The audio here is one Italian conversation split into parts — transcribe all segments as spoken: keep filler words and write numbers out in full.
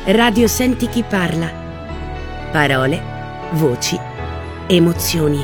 Radio Senti chi parla. Parole, voci, emozioni.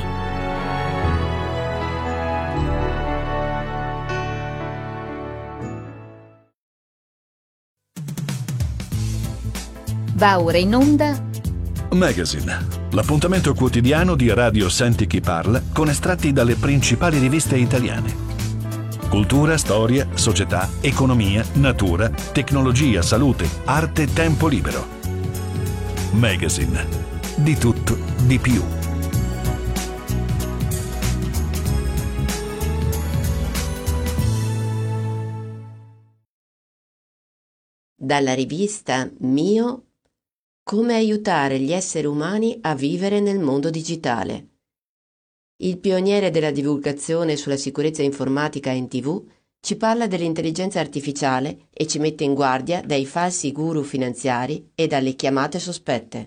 Va ora in onda Magazine, l'appuntamento quotidiano di Radio Senti chi parla con estratti dalle principali riviste italiane. Cultura, storia, società, economia, natura, tecnologia, salute, arte, tempo libero. Magazine, di tutto, di più. Dalla rivista Mio, come aiutare gli esseri umani a vivere nel mondo digitale. Il pioniere della divulgazione sulla sicurezza informatica in tivù ci parla dell'intelligenza artificiale e ci mette in guardia dai falsi guru finanziari e dalle chiamate sospette.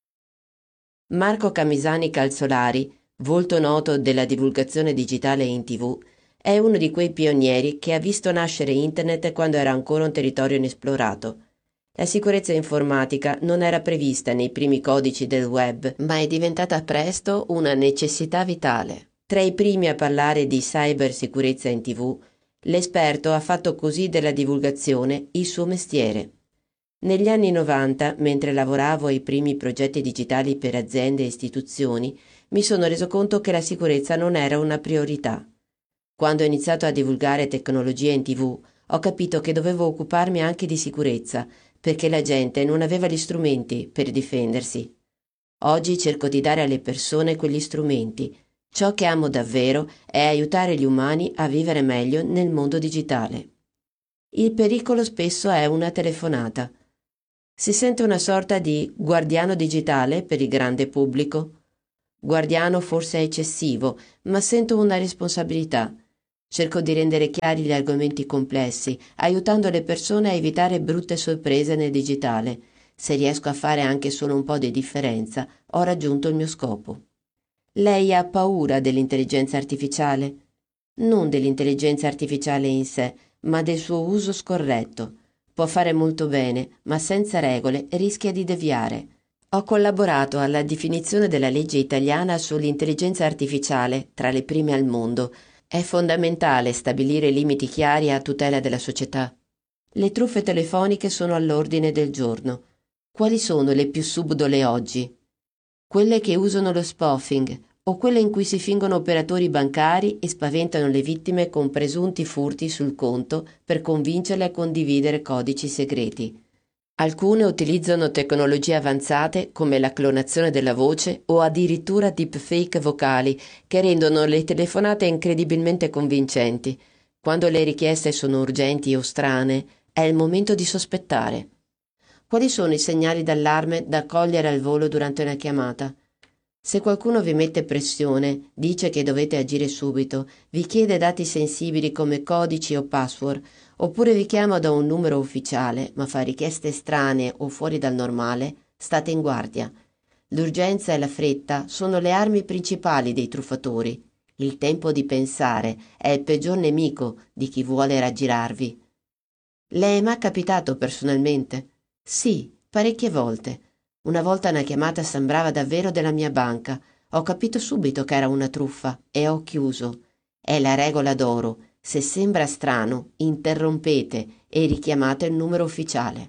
Marco Camisani Calzolari, volto noto della divulgazione digitale in tivù, è uno di quei pionieri che ha visto nascere Internet quando era ancora un territorio inesplorato. La sicurezza informatica non era prevista nei primi codici del web, ma è diventata presto una necessità vitale. Tra i primi a parlare di cybersicurezza in tivù, l'esperto ha fatto così della divulgazione il suo mestiere. Negli anni novanta, mentre lavoravo ai primi progetti digitali per aziende e istituzioni, mi sono reso conto che la sicurezza non era una priorità. Quando ho iniziato a divulgare tecnologia in tivù, ho capito che dovevo occuparmi anche di sicurezza, perché la gente non aveva gli strumenti per difendersi. Oggi cerco di dare alle persone quegli strumenti. Ciò che amo davvero è aiutare gli umani a vivere meglio nel mondo digitale. Il pericolo spesso è una telefonata. Si sente una sorta di guardiano digitale per il grande pubblico. Guardiano forse è eccessivo, ma sento una responsabilità. Cerco di rendere chiari gli argomenti complessi, aiutando le persone a evitare brutte sorprese nel digitale. Se riesco a fare anche solo un po' di differenza, ho raggiunto il mio scopo. Lei ha paura dell'intelligenza artificiale? Non dell'intelligenza artificiale in sé, ma del suo uso scorretto. Può fare molto bene, ma senza regole rischia di deviare. Ho collaborato alla definizione della legge italiana sull'intelligenza artificiale, tra le prime al mondo. È fondamentale stabilire limiti chiari a tutela della società. Le truffe telefoniche sono all'ordine del giorno. Quali sono le più subdole oggi? Quelle che usano lo spoofing o quelle in cui si fingono operatori bancari e spaventano le vittime con presunti furti sul conto per convincerle a condividere codici segreti. Alcune utilizzano tecnologie avanzate come la clonazione della voce o addirittura deepfake vocali che rendono le telefonate incredibilmente convincenti. Quando le richieste sono urgenti o strane, è il momento di sospettare. Quali sono i segnali d'allarme da cogliere al volo durante una chiamata? Se qualcuno vi mette pressione, dice che dovete agire subito, vi chiede dati sensibili come codici o password, oppure vi chiama da un numero ufficiale, ma fa richieste strane o fuori dal normale, state in guardia. L'urgenza e la fretta sono le armi principali dei truffatori. Il tempo di pensare è il peggior nemico di chi vuole raggirarvi. Le è mai capitato personalmente? Sì, parecchie volte. Una volta una chiamata sembrava davvero della mia banca. Ho capito subito che era una truffa e ho chiuso. È la regola d'oro. Se sembra strano, interrompete e richiamate il numero ufficiale.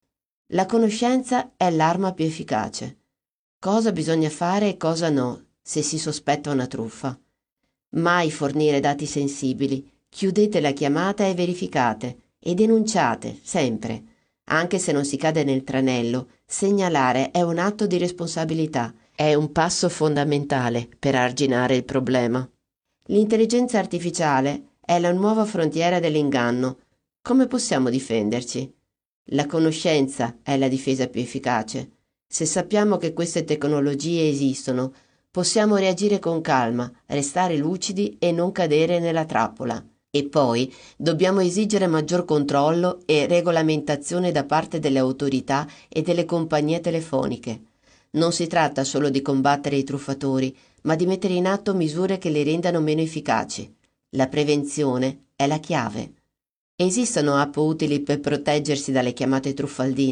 La conoscenza è l'arma più efficace. Cosa bisogna fare e cosa no, se si sospetta una truffa. Mai fornire dati sensibili. Chiudete la chiamata e verificate. E denunciate, sempre. Anche se non si cade nel tranello, segnalare è un atto di responsabilità. È un passo fondamentale per arginare il problema. L'intelligenza artificiale è la nuova frontiera dell'inganno. Come possiamo difenderci? La conoscenza è la difesa più efficace. Se sappiamo che queste tecnologie esistono, possiamo reagire con calma, restare lucidi e non cadere nella trappola. E poi dobbiamo esigere maggior controllo e regolamentazione da parte delle autorità e delle compagnie telefoniche. Non si tratta solo di combattere i truffatori, ma di mettere in atto misure che li rendano meno efficaci. La prevenzione è la chiave. Esistono app utili per proteggersi dalle chiamate truffaldine?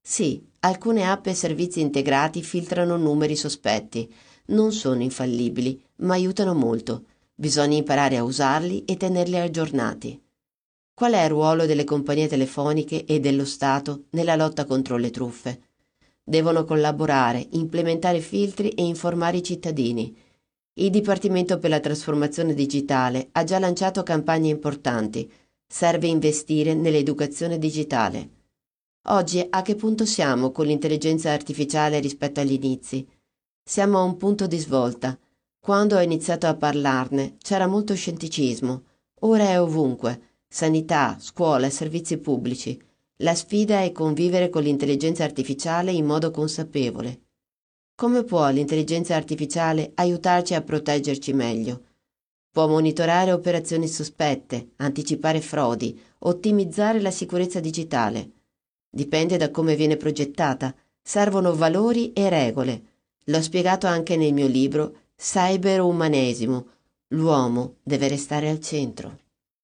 Sì, alcune app e servizi integrati filtrano numeri sospetti. Non sono infallibili, ma aiutano molto. Bisogna imparare a usarli e tenerli aggiornati. Qual è il ruolo delle compagnie telefoniche e dello Stato nella lotta contro le truffe? Devono collaborare, implementare filtri e informare i cittadini. Il Dipartimento per la trasformazione digitale ha già lanciato campagne importanti. Serve investire nell'educazione digitale. Oggi a che punto siamo con l'intelligenza artificiale rispetto agli inizi? Siamo a un punto di svolta. Quando ho iniziato a parlarne c'era molto scetticismo. Ora è ovunque. Sanità, scuola, servizi pubblici. La sfida è convivere con l'intelligenza artificiale in modo consapevole. Come può l'intelligenza artificiale aiutarci a proteggerci meglio? Può monitorare operazioni sospette, anticipare frodi, ottimizzare la sicurezza digitale. Dipende da come viene progettata. Servono valori e regole. L'ho spiegato anche nel mio libro Cyberumanesimo. L'uomo deve restare al centro.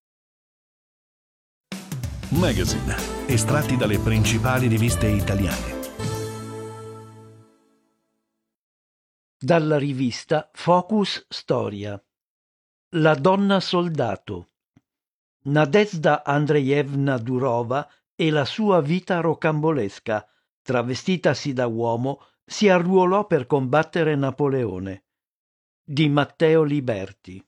Magazine, estratti dalle principali riviste italiane. Dalla rivista Focus Storia. La donna soldato. Nadezhda Andrejevna Durova e la sua vita rocambolesca. Travestitasi da uomo, si arruolò per combattere Napoleone. Di Matteo Liberti.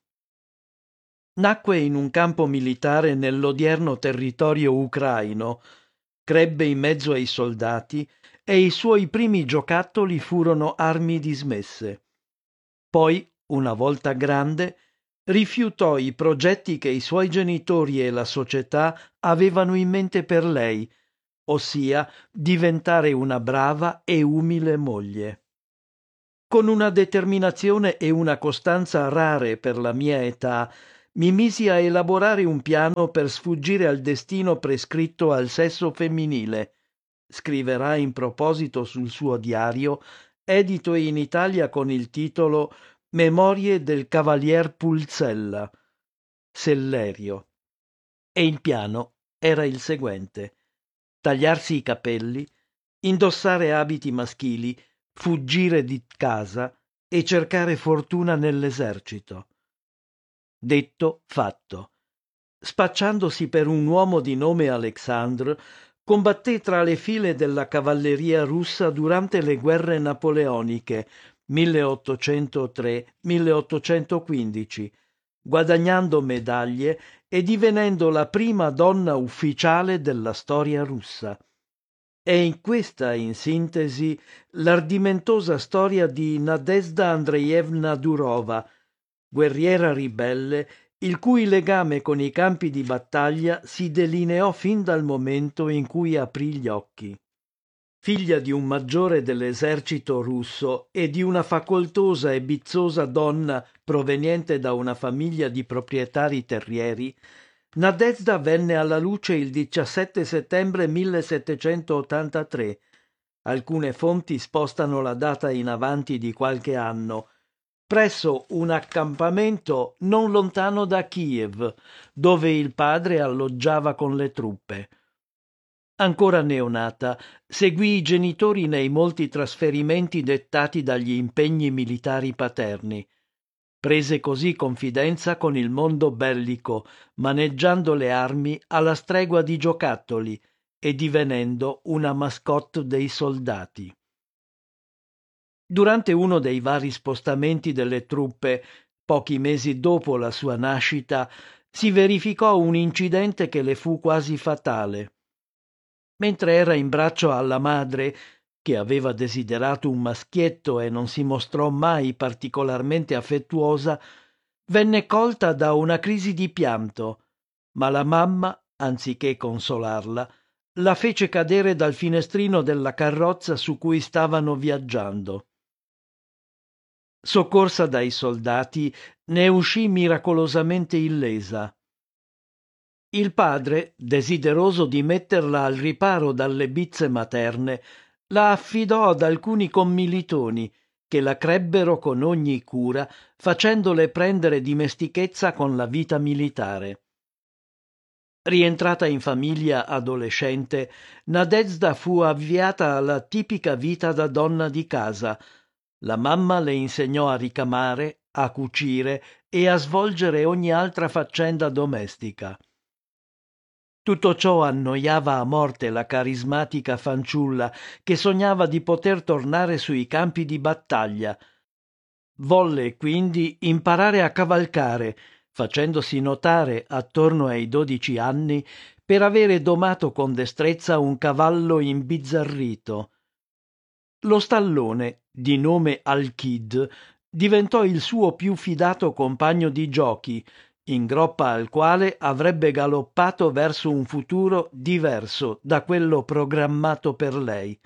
Nacque in un campo militare nell'odierno territorio ucraino, crebbe in mezzo ai soldati e i suoi primi giocattoli furono armi dismesse. Poi, una volta grande, rifiutò i progetti che i suoi genitori e la società avevano in mente per lei, ossia diventare una brava e umile moglie. Con una determinazione e una costanza rare per la mia età, mi misi a elaborare un piano per sfuggire al destino prescritto al sesso femminile. Scriverà in proposito sul suo diario, edito in Italia con il titolo Memorie del Cavalier Pulzella, Sellerio. E il piano era il seguente: tagliarsi i capelli, indossare abiti maschili, fuggire di casa e cercare fortuna nell'esercito. Detto, fatto. Spacciandosi per un uomo di nome Alexandre, combatté tra le file della cavalleria russa durante le guerre napoleoniche milleottocentotre milleottocentoquindici, guadagnando medaglie e divenendo la prima donna ufficiale della storia russa. È in questa, in sintesi, l'ardimentosa storia di Nadezhda Andrejevna Durova, guerriera ribelle, il cui legame con i campi di battaglia si delineò fin dal momento in cui aprì gli occhi. Figlia di un maggiore dell'esercito russo e di una facoltosa e bizzosa donna proveniente da una famiglia di proprietari terrieri, Nadezhda venne alla luce il diciassette settembre millesettecentottantatré. Alcune fonti spostano la data in avanti di qualche anno, presso un accampamento non lontano da Kiev, dove il padre alloggiava con le truppe. Ancora neonata, seguì i genitori nei molti trasferimenti dettati dagli impegni militari paterni. Prese così confidenza con il mondo bellico, maneggiando le armi alla stregua di giocattoli e divenendo una mascotte dei soldati. Durante uno dei vari spostamenti delle truppe, pochi mesi dopo la sua nascita, si verificò un incidente che le fu quasi fatale. Mentre era in braccio alla madre, che aveva desiderato un maschietto e non si mostrò mai particolarmente affettuosa, venne colta da una crisi di pianto, ma la mamma, anziché consolarla, la fece cadere dal finestrino della carrozza su cui stavano viaggiando. Soccorsa dai soldati, ne uscì miracolosamente illesa. Il padre, desideroso di metterla al riparo dalle bizze materne, la affidò ad alcuni commilitoni che la crebbero con ogni cura, facendole prendere dimestichezza con la vita militare. Rientrata in famiglia adolescente, Nadezhda fu avviata alla tipica vita da donna di casa. La mamma le insegnò a ricamare, a cucire e a svolgere ogni altra faccenda domestica. Tutto ciò annoiava a morte la carismatica fanciulla che sognava di poter tornare sui campi di battaglia. Volle quindi imparare a cavalcare, facendosi notare attorno ai dodici anni per avere domato con destrezza un cavallo imbizzarrito. Lo stallone, di nome Al-Kid, diventò il suo più fidato compagno di giochi, in groppa al quale avrebbe galoppato verso un futuro diverso da quello programmato per lei.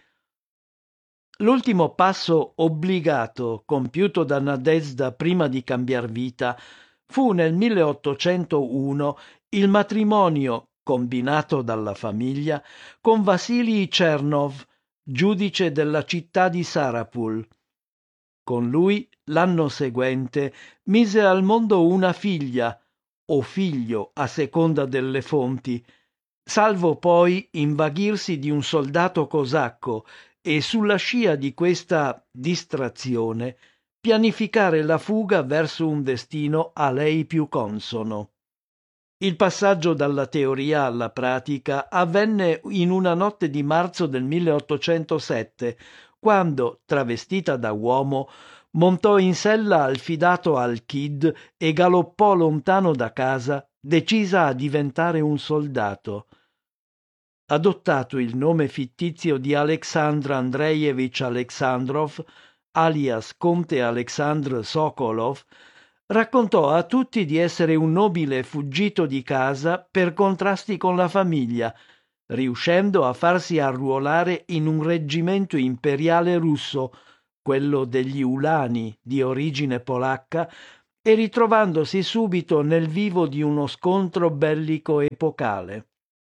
L'ultimo passo obbligato compiuto da Nadezhda prima di cambiar vita fu nel milleottocentouno il matrimonio, combinato dalla famiglia, con Vasilij Chernov, giudice della città di Sarapul. Con lui, l'anno seguente, mise al mondo una figlia, o figlio a seconda delle fonti, salvo poi invaghirsi di un soldato cosacco e sulla scia di questa distrazione pianificare la fuga verso un destino a lei più consono. Il passaggio dalla teoria alla pratica avvenne in una notte di marzo del milleottocentosette, quando, travestita da uomo, montò in sella al fidato Al-Kid e galoppò lontano da casa, decisa a diventare un soldato. Adottato il nome fittizio di Aleksandr Andreevich Alexandrov, alias conte Aleksandr Sokolov, raccontò a tutti di essere un nobile fuggito di casa per contrasti con la famiglia, riuscendo a farsi arruolare in un reggimento imperiale russo, quello degli Ulani di origine polacca, e ritrovandosi subito nel vivo di uno scontro bellico epocale.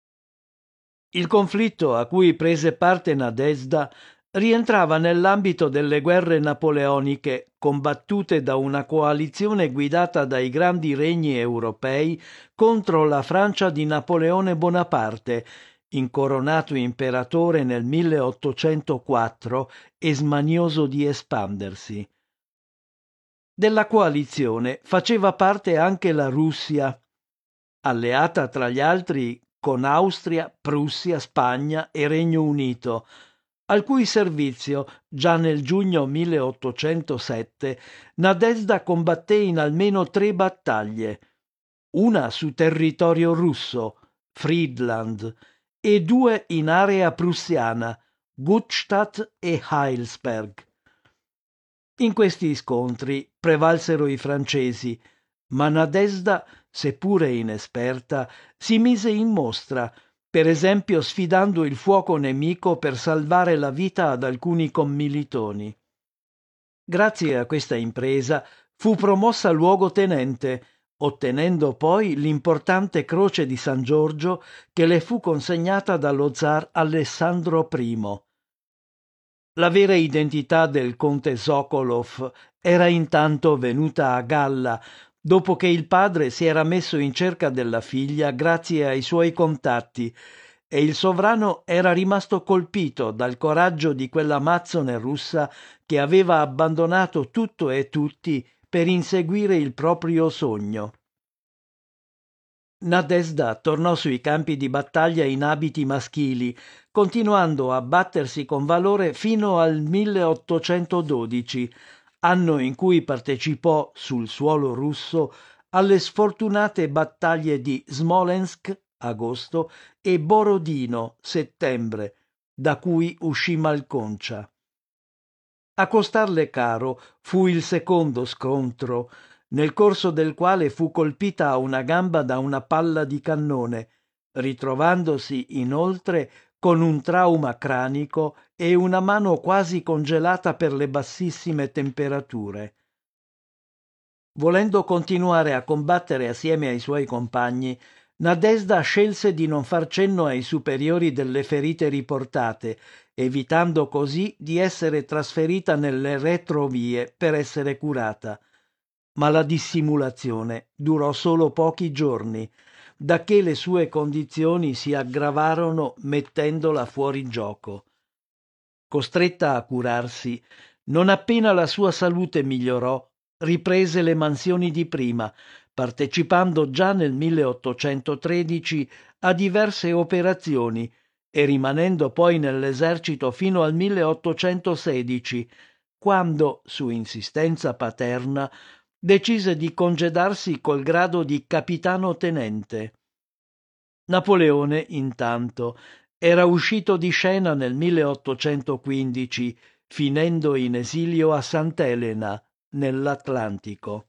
Il conflitto a cui prese parte Nadezhda rientrava nell'ambito delle guerre napoleoniche combattute da una coalizione guidata dai grandi regni europei contro la Francia di Napoleone Bonaparte, incoronato imperatore nel milleottocentoquattro e smanioso di espandersi. Della coalizione faceva parte anche la Russia, alleata tra gli altri con Austria, Prussia, Spagna e Regno Unito, al cui servizio, già nel giugno milleottocentosette, Nadezhda combatté in almeno tre battaglie, una su territorio russo, Friedland, e due in area prussiana, Gutstadt e Heilsberg. In questi scontri prevalsero i francesi, ma Nadezhda, seppure inesperta, si mise in mostra, per esempio sfidando il fuoco nemico per salvare la vita ad alcuni commilitoni. Grazie a questa impresa fu promossa luogotenente, ottenendo poi l'importante Croce di San Giorgio che le fu consegnata dallo zar Alessandro I. La vera identità del conte Sokolov era intanto venuta a galla, dopo che il padre si era messo in cerca della figlia grazie ai suoi contatti, e il sovrano era rimasto colpito dal coraggio di quella amazzone russa che aveva abbandonato tutto e tutti per inseguire il proprio sogno. Nadezhda tornò sui campi di battaglia in abiti maschili, continuando a battersi con valore fino al milleottocentododici, anno in cui partecipò sul suolo russo alle sfortunate battaglie di Smolensk, agosto, e Borodino, settembre, da cui uscì malconcia. A costarle caro fu il secondo scontro, nel corso del quale fu colpita a una gamba da una palla di cannone, ritrovandosi inoltre con un trauma cranico e una mano quasi congelata per le bassissime temperature. Volendo continuare a combattere assieme ai suoi compagni, Nadezhda scelse di non far cenno ai superiori delle ferite riportate, evitando così di essere trasferita nelle retrovie per essere curata. Ma la dissimulazione durò solo pochi giorni. dacché le sue condizioni si aggravarono mettendola fuori gioco. Costretta a curarsi, non appena la sua salute migliorò, riprese le mansioni di prima, partecipando già nel milleottocentotredici a diverse operazioni e rimanendo poi nell'esercito fino al milleottocentosedici, quando, su insistenza paterna, decise di congedarsi col grado di capitano tenente. Napoleone, intanto, era uscito di scena nel milleottocentoquindici, finendo in esilio a Sant'Elena, nell'Atlantico.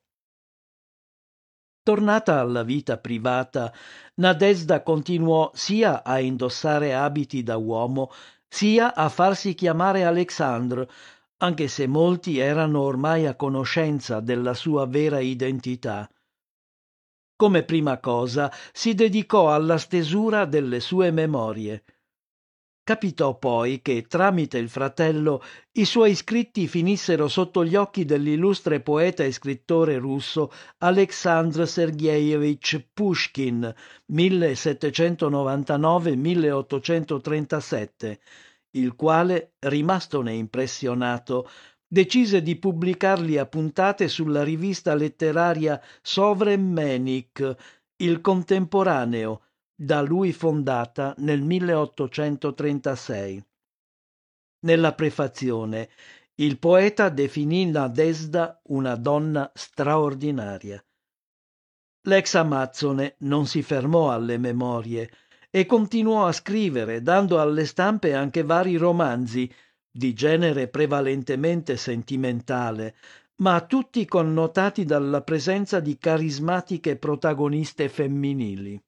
Tornata alla vita privata, Nadezhda continuò sia a indossare abiti da uomo, sia a farsi chiamare Alexandre, anche se molti erano ormai a conoscenza della sua vera identità. Come prima cosa si dedicò alla stesura delle sue memorie. Capitò poi che, tramite il fratello, i suoi scritti finissero sotto gli occhi dell'illustre poeta e scrittore russo Aleksandr Sergejevich Pushkin, millesettecentonovantanove milleottocentotrentasette, il quale, rimastone impressionato, decise di pubblicarli a puntate sulla rivista letteraria Sovremennik, il contemporaneo, da lui fondata nel milleottocentotrentasei. Nella prefazione, il poeta definì Nadezhda una donna straordinaria. L'ex amazzone non si fermò alle memorie e continuò a scrivere, dando alle stampe anche vari romanzi, di genere prevalentemente sentimentale, ma tutti connotati dalla presenza di carismatiche protagoniste femminili.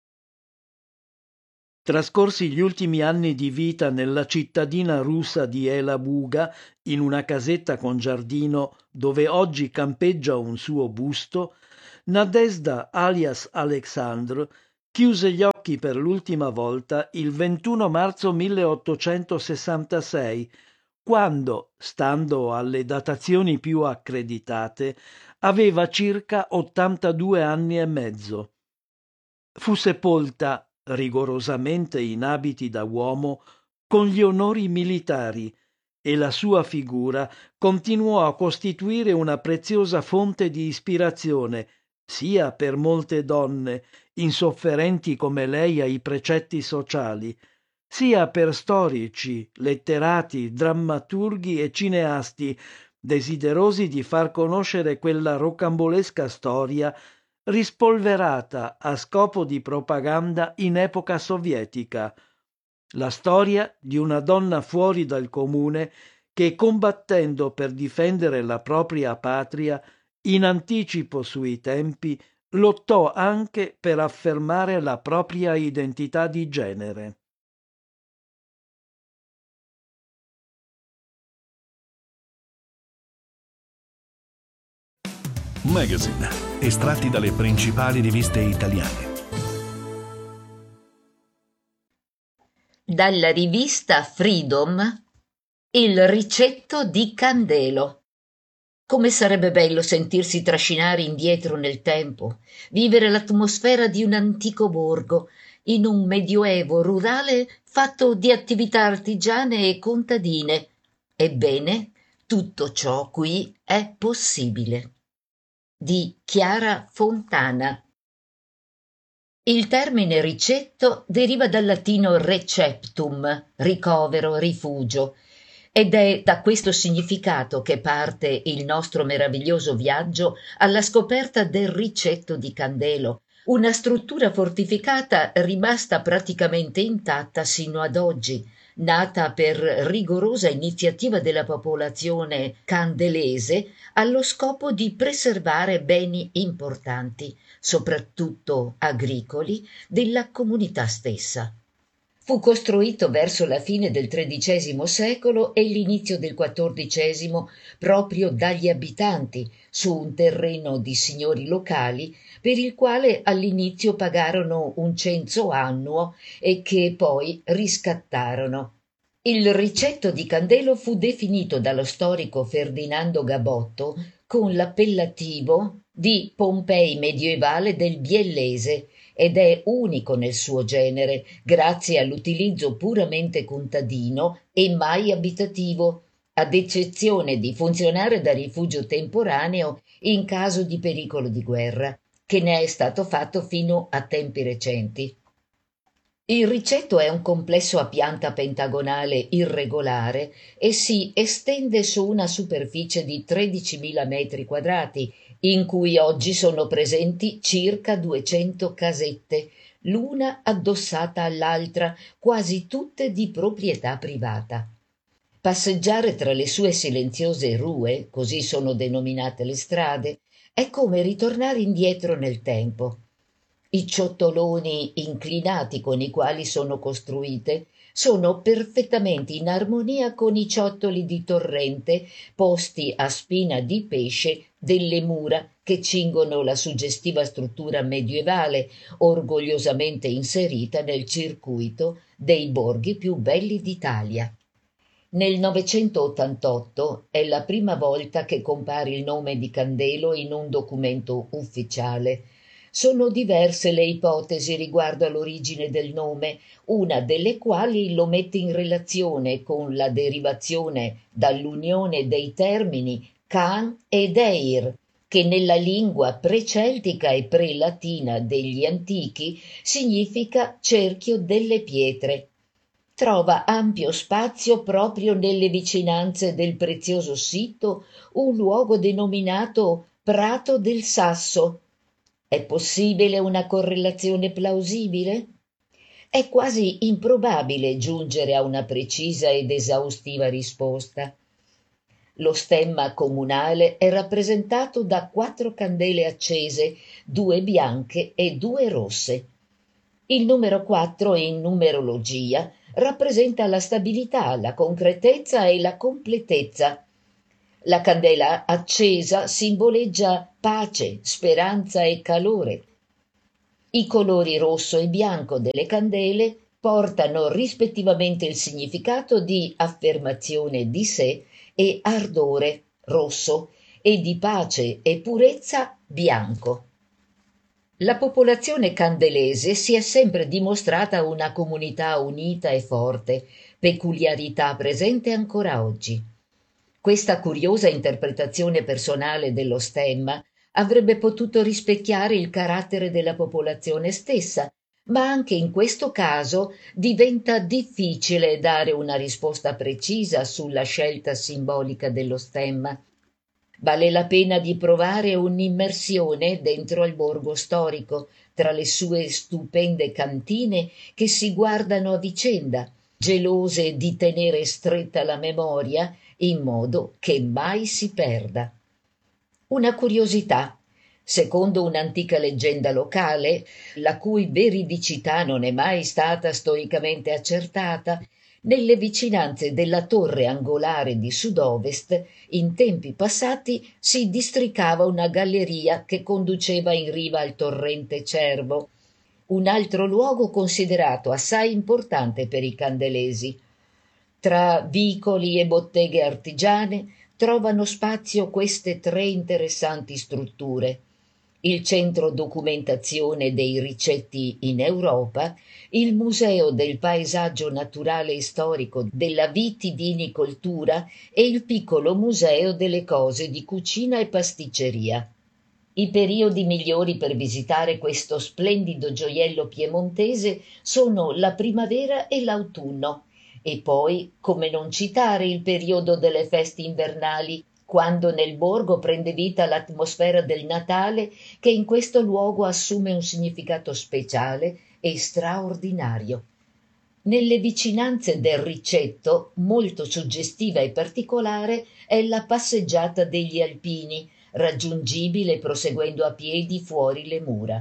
Trascorsi gli ultimi anni di vita nella cittadina russa di Elabuga, in una casetta con giardino dove oggi campeggia un suo busto, Nadezhda alias Alexandre chiuse gli occhi per l'ultima volta il ventuno marzo milleottocentosessantasei, quando, stando alle datazioni più accreditate, aveva circa ottantadue anni e mezzo. Fu sepolta rigorosamente in abiti da uomo, con gli onori militari, e la sua figura continuò a costituire una preziosa fonte di ispirazione sia per molte donne, insofferenti come lei ai precetti sociali, sia per storici, letterati, drammaturghi e cineasti, desiderosi di far conoscere quella rocambolesca storia rispolverata a scopo di propaganda in epoca sovietica, la storia di una donna fuori dal comune che, combattendo per difendere la propria patria, in anticipo sui tempi, lottò anche per affermare la propria identità di genere. Magazine, estratti dalle principali riviste italiane. Dalla rivista Freedom, il ricetto di Candelo. Come sarebbe bello sentirsi trascinare indietro nel tempo, vivere l'atmosfera di un antico borgo, in un medioevo rurale fatto di attività artigiane e contadine. Ebbene, tutto ciò qui è possibile. Di Chiara Fontana. Il termine ricetto deriva dal latino receptum, ricovero, rifugio, ed è da questo significato che parte il nostro meraviglioso viaggio alla scoperta del ricetto di Candelo, una struttura fortificata rimasta praticamente intatta sino ad oggi, nata per rigorosa iniziativa della popolazione candelese allo scopo di preservare beni importanti, soprattutto agricoli, della comunità stessa. Fu costruito verso la fine del tredicesimo secolo e l'inizio del quattordicesimo proprio dagli abitanti, su un terreno di signori locali per il quale all'inizio pagarono un censo annuo e che poi riscattarono. Il ricetto di Candelo fu definito dallo storico Ferdinando Gabotto con l'appellativo di Pompei medievale del Biellese ed è unico nel suo genere grazie all'utilizzo puramente contadino e mai abitativo, ad eccezione di funzionare da rifugio temporaneo in caso di pericolo di guerra, che ne è stato fatto fino a tempi recenti. Il ricetto è un complesso a pianta pentagonale irregolare e si estende su una superficie di tredicimila metri quadrati, in cui oggi sono presenti circa duecento casette, l'una addossata all'altra, quasi tutte di proprietà privata. Passeggiare tra le sue silenziose rue, così sono denominate le strade, è come ritornare indietro nel tempo. I ciottoloni inclinati con i quali sono costruite sono perfettamente in armonia con i ciottoli di torrente posti a spina di pesce delle mura che cingono la suggestiva struttura medievale orgogliosamente inserita nel circuito dei borghi più belli d'Italia. Nel novecentottantotto è la prima volta che compare il nome di Candelo in un documento ufficiale. Sono diverse le ipotesi riguardo all'origine del nome, una delle quali lo mette in relazione con la derivazione dall'unione dei termini Can ed Eir, che nella lingua pre-celtica e pre-latina degli antichi significa cerchio delle pietre. Trova ampio spazio proprio nelle vicinanze del prezioso sito un luogo denominato Prato del Sasso. È possibile una correlazione plausibile? È quasi improbabile giungere a una precisa ed esaustiva risposta. Lo stemma comunale è rappresentato da quattro candele accese, due bianche e due rosse. Il numero quattro in numerologia rappresenta la stabilità, la concretezza e la completezza. La candela accesa simboleggia pace, speranza e calore. I colori rosso e bianco delle candele portano rispettivamente il significato di affermazione di sé e ardore, rosso, e di pace e purezza, bianco. La popolazione candelese si è sempre dimostrata una comunità unita e forte, peculiarità presente ancora oggi. Questa curiosa interpretazione personale dello stemma avrebbe potuto rispecchiare il carattere della popolazione stessa, ma anche in questo caso diventa difficile dare una risposta precisa sulla scelta simbolica dello stemma. Vale la pena di provare un'immersione dentro al borgo storico, tra le sue stupende cantine che si guardano a vicenda, gelose di tenere stretta la memoria in modo che mai si perda. Una curiosità. Secondo un'antica leggenda locale, la cui veridicità non è mai stata storicamente accertata, nelle vicinanze della torre angolare di sud-ovest, in tempi passati si districava una galleria che conduceva in riva al torrente Cervo, un altro luogo considerato assai importante per i candelesi. Tra vicoli e botteghe artigiane trovano spazio queste tre interessanti strutture: il centro documentazione dei ricetti in Europa, il Museo del Paesaggio Naturale e Storico della Vitivinicoltura e il piccolo Museo delle Cose di Cucina e Pasticceria. I periodi migliori per visitare questo splendido gioiello piemontese sono la primavera e l'autunno, e poi, come non citare il periodo delle feste invernali, quando nel borgo prende vita l'atmosfera del Natale, che in questo luogo assume un significato speciale e straordinario. Nelle vicinanze del Ricetto, molto suggestiva e particolare, è la passeggiata degli Alpini, raggiungibile proseguendo a piedi fuori le mura.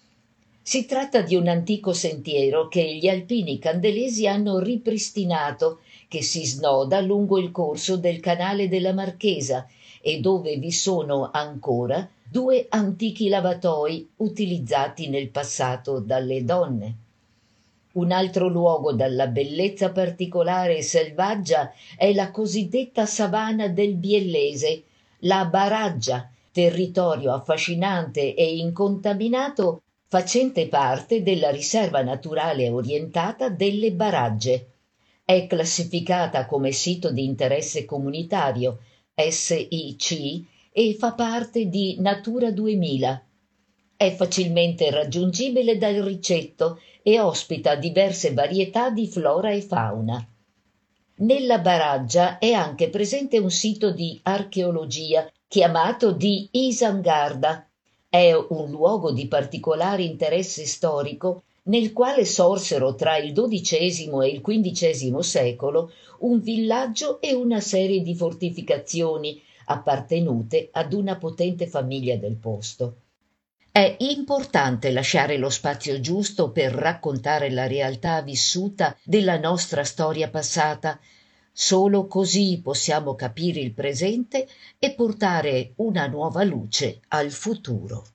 Si tratta di un antico sentiero che gli alpini candelesi hanno ripristinato, che si snoda lungo il corso del canale della Marchesa e dove vi sono ancora due antichi lavatoi utilizzati nel passato dalle donne. Un altro luogo dalla bellezza particolare e selvaggia è la cosiddetta savana del Biellese, la Baraggia, territorio affascinante e incontaminato facente parte della riserva naturale orientata delle Baragge. È classificata come sito di interesse comunitario S I C e fa parte di Natura duemila. È facilmente raggiungibile dal Ricetto e ospita diverse varietà di flora e fauna. Nella Baraggia è anche presente un sito di archeologia chiamato di Isangarda. È un luogo di particolare interesse storico nel quale sorsero tra il dodicesimo e il quindicesimo secolo un villaggio e una serie di fortificazioni appartenute ad una potente famiglia del posto. È importante lasciare lo spazio giusto per raccontare la realtà vissuta della nostra storia passata. Solo così possiamo capire il presente e portare una nuova luce al futuro.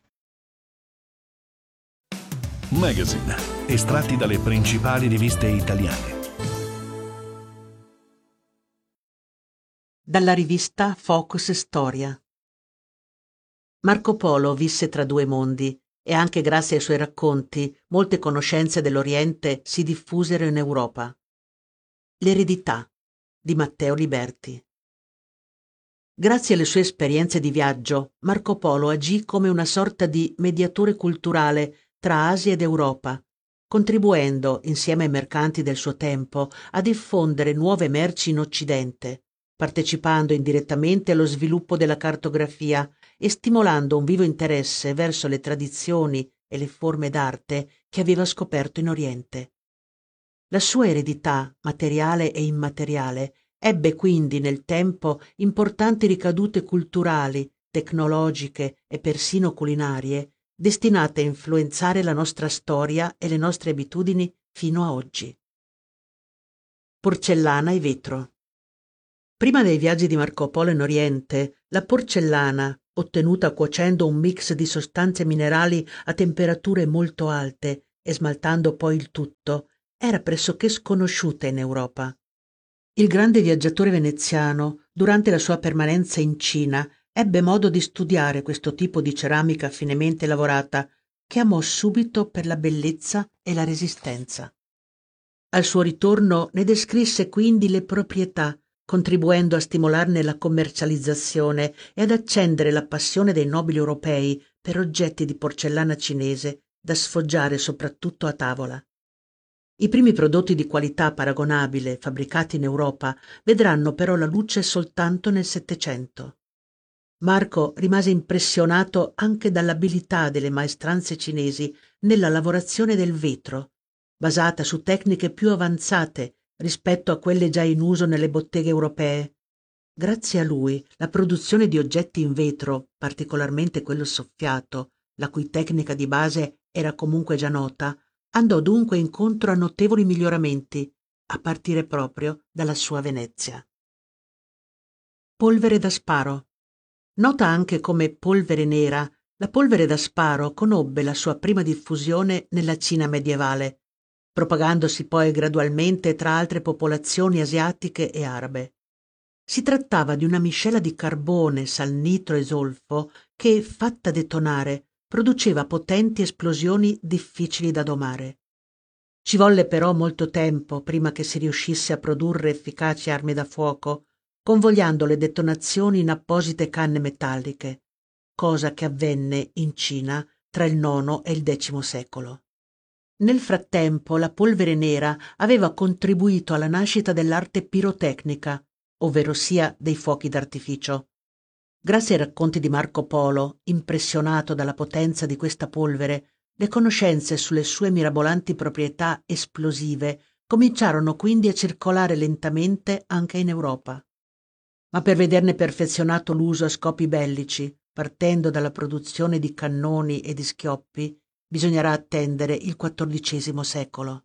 Magazine, estratti dalle principali riviste italiane. Dalla rivista Focus Storia. Marco Polo visse tra due mondi e anche grazie ai suoi racconti molte conoscenze dell'Oriente si diffusero in Europa. L'eredità di Matteo Liberti. Grazie alle sue esperienze di viaggio, Marco Polo agì come una sorta di mediatore culturale tra Asia ed Europa, contribuendo, insieme ai mercanti del suo tempo, a diffondere nuove merci in Occidente, partecipando indirettamente allo sviluppo della cartografia e stimolando un vivo interesse verso le tradizioni e le forme d'arte che aveva scoperto in Oriente. La sua eredità, materiale e immateriale, ebbe quindi nel tempo importanti ricadute culturali, tecnologiche e persino culinarie, destinate a influenzare la nostra storia e le nostre abitudini fino a oggi. Porcellana e vetro. Prima dei viaggi di Marco Polo in Oriente, la porcellana, ottenuta cuocendo un mix di sostanze minerali a temperature molto alte e smaltando poi il tutto, era pressoché sconosciuta in Europa. Il grande viaggiatore veneziano, durante la sua permanenza in Cina, ebbe modo di studiare questo tipo di ceramica finemente lavorata, che amò subito per la bellezza e la resistenza. Al suo ritorno ne descrisse quindi le proprietà, contribuendo a stimolarne la commercializzazione e ad accendere la passione dei nobili europei per oggetti di porcellana cinese da sfoggiare soprattutto a tavola. I primi prodotti di qualità paragonabile fabbricati in Europa vedranno però la luce soltanto nel Settecento. Marco rimase impressionato anche dall'abilità delle maestranze cinesi nella lavorazione del vetro, basata su tecniche più avanzate rispetto a quelle già in uso nelle botteghe europee. Grazie a lui, la produzione di oggetti in vetro, particolarmente quello soffiato, la cui tecnica di base era comunque già nota, andò dunque incontro a notevoli miglioramenti, a partire proprio dalla sua Venezia. Polvere da sparo. Nota anche come polvere nera, la polvere da sparo conobbe la sua prima diffusione nella Cina medievale, propagandosi poi gradualmente tra altre popolazioni asiatiche e arabe. Si trattava di una miscela di carbone, salnitro e zolfo che, fatta detonare, produceva potenti esplosioni difficili da domare. Ci volle però molto tempo prima che si riuscisse a produrre efficaci armi da fuoco, convogliando le detonazioni in apposite canne metalliche, cosa che avvenne in Cina tra il nono e il decimo secolo. Nel frattempo la polvere nera aveva contribuito alla nascita dell'arte pirotecnica, ovverosia dei fuochi d'artificio. Grazie ai racconti di Marco Polo, impressionato dalla potenza di questa polvere, le conoscenze sulle sue mirabolanti proprietà esplosive cominciarono quindi a circolare lentamente anche in Europa. Ma per vederne perfezionato l'uso a scopi bellici, partendo dalla produzione di cannoni e di schioppi, bisognerà attendere il quattordicesimo secolo.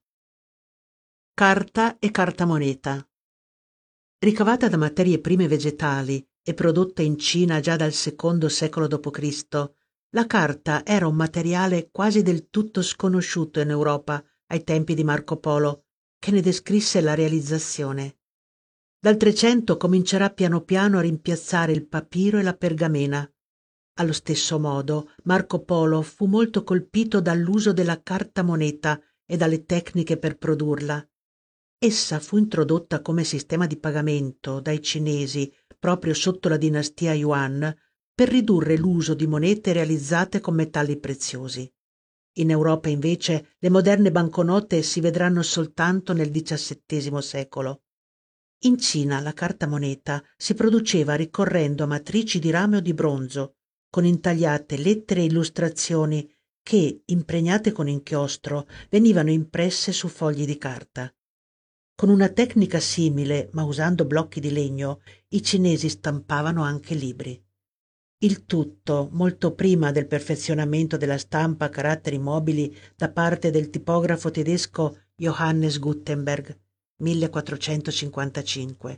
Carta e cartamoneta. Ricavata da materie prime vegetali e prodotta in Cina già dal secondo secolo dopo Cristo, la carta era un materiale quasi del tutto sconosciuto in Europa ai tempi di Marco Polo, che ne descrisse la realizzazione. Dal Trecento comincerà piano piano a rimpiazzare il papiro e la pergamena. Allo stesso modo, Marco Polo fu molto colpito dall'uso della carta moneta e dalle tecniche per produrla. Essa fu introdotta come sistema di pagamento dai cinesi proprio sotto la dinastia Yuan per ridurre l'uso di monete realizzate con metalli preziosi. In Europa invece le moderne banconote si vedranno soltanto nel diciassettesimo secolo. In Cina la carta moneta si produceva ricorrendo a matrici di rame o di bronzo, con intagliate lettere e illustrazioni che, impregnate con inchiostro, venivano impresse su fogli di carta. Con una tecnica simile, ma usando blocchi di legno, i cinesi stampavano anche libri. Il tutto molto prima del perfezionamento della stampa a caratteri mobili da parte del tipografo tedesco Johannes Gutenberg, millequattrocentocinquantacinque.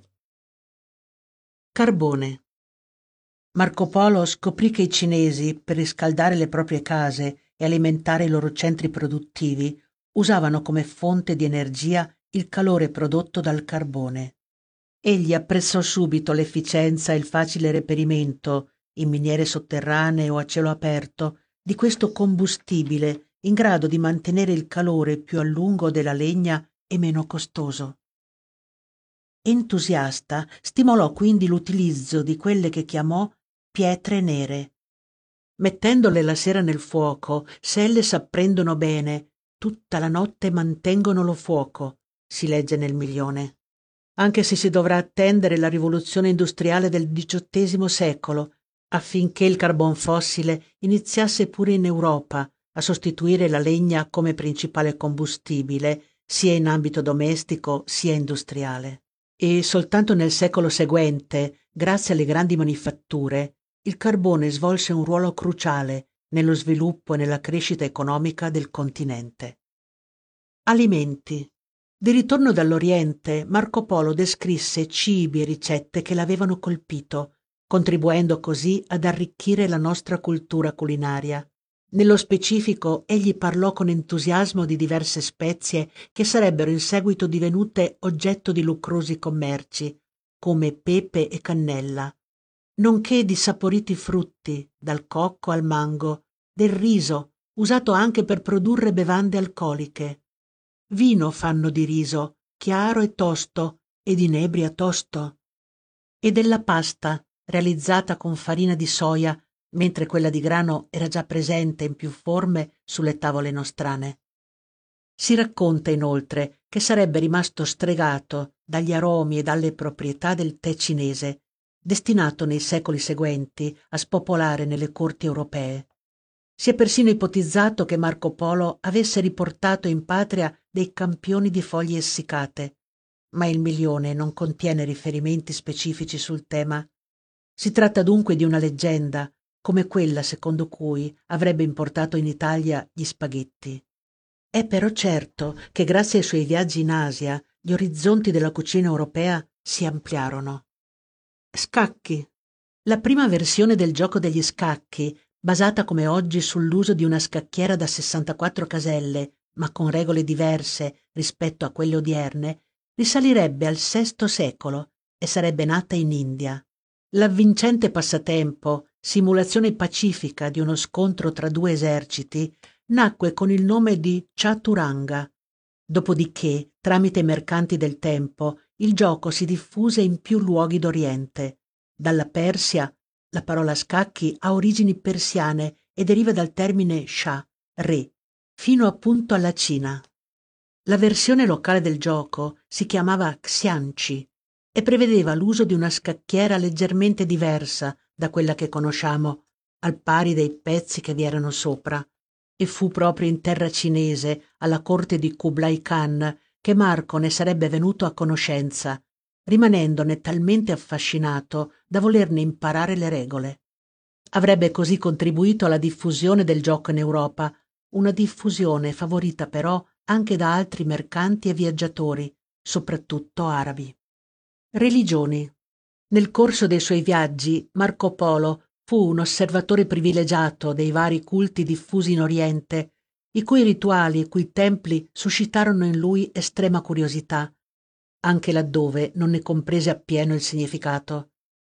Carbone. Marco Polo scoprì che i cinesi, per riscaldare le proprie case e alimentare i loro centri produttivi, usavano come fonte di energia il calore prodotto dal carbone. Egli apprezzò subito l'efficienza e il facile reperimento, in miniere sotterranee o a cielo aperto, di questo combustibile in grado di mantenere il calore più a lungo della legna e meno costoso. Entusiasta, stimolò quindi l'utilizzo di quelle che chiamò pietre nere. Mettendole la sera nel fuoco, se elle s'apprendono bene, tutta la notte mantengono lo fuoco, si legge nel Milione. Anche se si dovrà attendere la rivoluzione industriale del diciottesimo secolo, affinché il carbon fossile iniziasse pure in Europa a sostituire la legna come principale combustibile, sia in ambito domestico sia industriale. E soltanto nel secolo seguente, grazie alle grandi manifatture, il carbone svolse un ruolo cruciale nello sviluppo e nella crescita economica del continente. Alimenti. Di ritorno dall'Oriente, Marco Polo descrisse cibi e ricette che l'avevano colpito, contribuendo così ad arricchire la nostra cultura culinaria. Nello specifico, egli parlò con entusiasmo di diverse spezie che sarebbero in seguito divenute oggetto di lucrosi commerci, come pepe e cannella, nonché di saporiti frutti, dal cocco al mango, del riso, usato anche per produrre bevande alcoliche. Vino fanno di riso, chiaro e tosto, ed inebria tosto. E della pasta, realizzata con farina di soia, mentre quella di grano era già presente in più forme sulle tavole nostrane. Si racconta inoltre che sarebbe rimasto stregato dagli aromi e dalle proprietà del tè cinese, destinato nei secoli seguenti a spopolare nelle corti europee. Si è persino ipotizzato che Marco Polo avesse riportato in patria dei campioni di foglie essiccate, ma il Milione non contiene riferimenti specifici sul tema. Si tratta dunque di una leggenda, come quella secondo cui avrebbe importato in Italia gli spaghetti. È però certo che grazie ai suoi viaggi in Asia gli orizzonti della cucina europea si ampliarono. Scacchi. La prima versione del gioco degli scacchi, basata come oggi sull'uso di una scacchiera da sessantaquattro caselle, ma con regole diverse rispetto a quelle odierne, risalirebbe al sesto secolo e sarebbe nata in India. L'avvincente passatempo, simulazione pacifica di uno scontro tra due eserciti, nacque con il nome di Chaturanga. Dopodiché, tramite i mercanti del tempo, il gioco si diffuse in più luoghi d'Oriente. Dalla Persia, la parola scacchi ha origini persiane e deriva dal termine shah, re, fino appunto alla Cina. La versione locale del gioco si chiamava Xianqi e prevedeva l'uso di una scacchiera leggermente diversa da quella che conosciamo, al pari dei pezzi che vi erano sopra, e fu proprio in terra cinese, alla corte di Kublai Khan, che Marco ne sarebbe venuto a conoscenza, rimanendone talmente affascinato da volerne imparare le regole. Avrebbe così contribuito alla diffusione del gioco in Europa, una diffusione favorita però anche da altri mercanti e viaggiatori, soprattutto arabi. Religioni. Nel corso dei suoi viaggi, Marco Polo fu un osservatore privilegiato dei vari culti diffusi in Oriente, i cui rituali e cui templi suscitarono in lui estrema curiosità, anche laddove non ne comprese appieno il significato.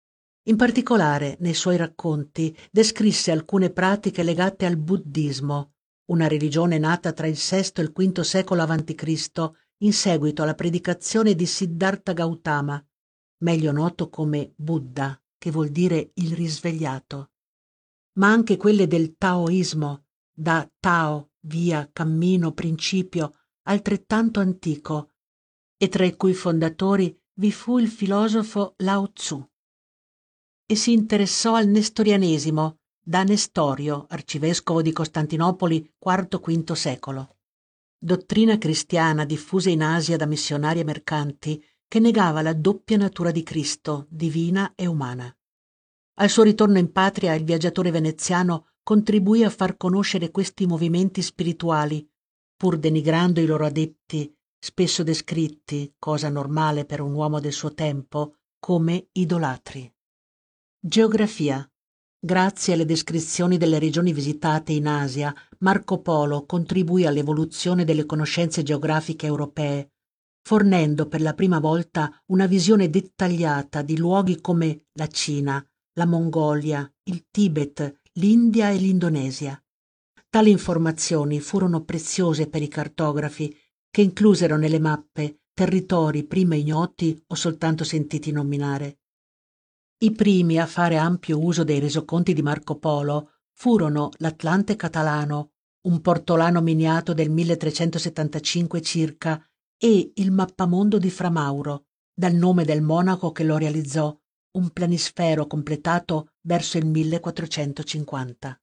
In particolare, nei suoi racconti, descrisse alcune pratiche legate al buddismo, una religione nata tra il sesto e il quinto secolo avanti Cristo in seguito alla predicazione di Siddhartha Gautama, meglio noto come Buddha, che vuol dire il risvegliato, ma anche quelle del taoismo, da Tao, via, cammino, principio, altrettanto antico, e tra i cui fondatori vi fu il filosofo Lao Tzu. E si interessò al nestorianesimo da Nestorio, arcivescovo di Costantinopoli quarto quinto secolo. Dottrina cristiana diffusa in Asia da missionari e mercanti che negava la doppia natura di Cristo, divina e umana. Al suo ritorno in patria il viaggiatore veneziano contribuì a far conoscere questi movimenti spirituali, pur denigrando i loro adepti, spesso descritti, cosa normale per un uomo del suo tempo, come idolatri. Geografia. Grazie alle descrizioni delle regioni visitate in Asia, Marco Polo contribuì all'evoluzione delle conoscenze geografiche europee, fornendo per la prima volta una visione dettagliata di luoghi come la Cina, la Mongolia, il Tibet, l'India e l'Indonesia. Tali informazioni furono preziose per i cartografi, che inclusero nelle mappe territori prima ignoti o soltanto sentiti nominare. I primi a fare ampio uso dei resoconti di Marco Polo furono l'Atlante catalano, un portolano miniato del milletrecentosettantacinque circa, e il mappamondo di Fra Mauro, dal nome del monaco che lo realizzò, un planisfero completato verso il millequattrocentocinquanta.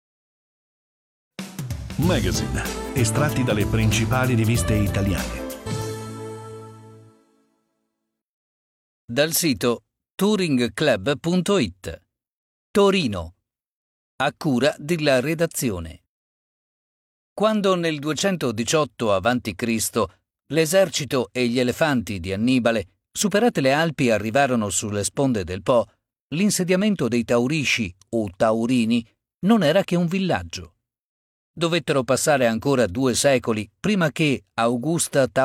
Magazine, estratti dalle principali riviste italiane. Dal sito touring club punto it. Torino. A cura della redazione. Quando nel duecentodiciotto avanti Cristo l'esercito e gli elefanti di Annibale, superate le Alpi, arrivarono sulle sponde del Po, l'insediamento dei Taurisci o Taurini non era che un villaggio. Dovettero passare ancora due secoli prima che Augusta